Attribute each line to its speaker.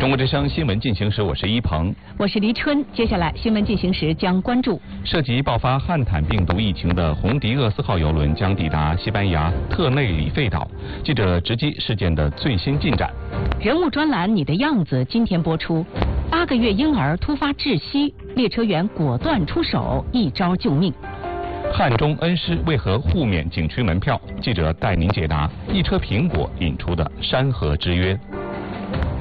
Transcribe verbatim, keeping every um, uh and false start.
Speaker 1: 中国之声新闻进行时，我是一鹏，
Speaker 2: 我是黎春。接下来新闻进行时将关注
Speaker 1: 涉及爆发汉坦病毒疫情的红迪厄斯号邮轮将抵达西班牙特内里费岛，记者直击事件的最新进展。
Speaker 2: 人物专栏《你的样子》今天播出。八个月婴儿突发窒息，列车员果断出手，一招救命。
Speaker 1: 汉中恩施为何互免景区门票？记者带您解答一车苹果引出的山河之约。